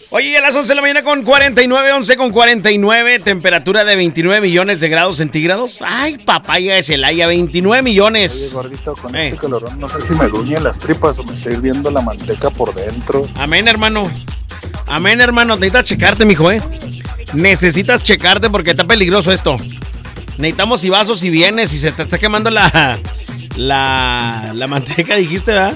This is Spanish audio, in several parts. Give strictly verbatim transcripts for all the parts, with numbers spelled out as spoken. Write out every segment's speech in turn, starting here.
Oye, a las once de la mañana con cuarenta y nueve, once con cuarenta y nueve, temperatura de veintinueve millones de grados centígrados. Ay, papaya de Celaya, veintinueve millones. Oye, gordito, con eh. este calorón no sé si me gruñen las tripas o me está hirviendo la manteca por dentro. Amén, hermano. Amén, hermano. Necesitas checarte, mijo, ¿eh? Necesitas checarte porque está peligroso esto. Necesitamos si vas o si vienes, si se te está quemando la, la, la manteca, dijiste, ¿verdad?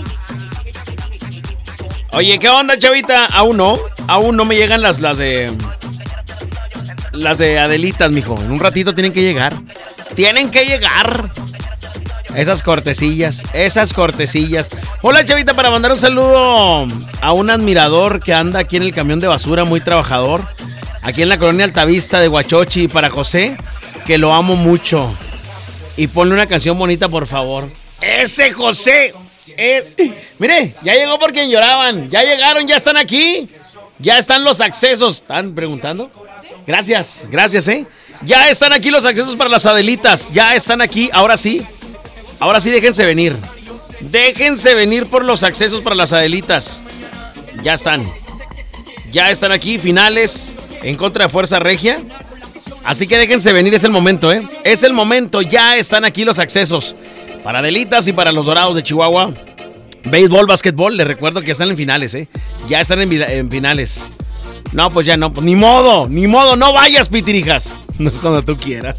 Oye, ¿qué onda, chavita? Aún no, aún no me llegan las, las de... Las de Adelitas, mijo. En un ratito tienen que llegar. Tienen que llegar. Esas cortesillas, esas cortesillas. Hola, chavita, para mandar un saludo a un admirador que anda aquí en el camión de basura, muy trabajador. Aquí en la colonia Altavista de Huachochi, para José, que lo amo mucho. Y ponle una canción bonita, por favor. ¡Ese José! Eh, mire, ya llegó por quien lloraban. Ya llegaron, ya están aquí. Ya están los accesos. ¿Están preguntando? Gracias, gracias, eh. Ya están aquí los accesos para las Adelitas. Ya están aquí, ahora sí. Ahora sí, déjense venir. Déjense venir por los accesos para las Adelitas. Ya están. Ya están aquí, finales en contra de Fuerza Regia. Así que déjense venir, es el momento, eh. Es el momento, ya están aquí los accesos. Para Adelitas y para los Dorados de Chihuahua. Béisbol, básquetbol, les recuerdo que están en finales, ¿eh? Ya están en, en finales. No, pues ya no, pues ni modo, ni modo, no vayas, pitirijas. No es cuando tú quieras.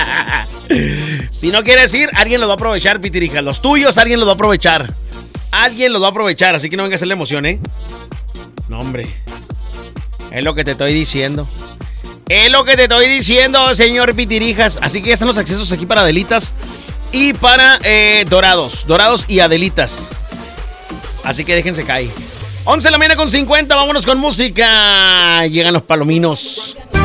Si no quieres ir, alguien los va a aprovechar, pitirijas. Los tuyos, alguien los va a aprovechar. Alguien los va a aprovechar, así que no venga a hacer la emoción, ¿eh? No, hombre. Es lo que te estoy diciendo. Es lo que te estoy diciendo, señor pitirijas. Así que ya están los accesos aquí para Adelitas. Y para eh, Dorados, Dorados y Adelitas. Así que déjense caer. once de la mañana con cincuenta, vámonos con música. Llegan los palominos.